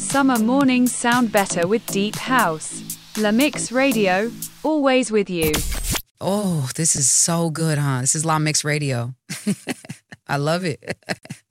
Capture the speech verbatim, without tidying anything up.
Summer mornings sound better with deep house. La Mix Radio, always with you. Oh, this is so good, huh? This is La Mix Radio. I love it.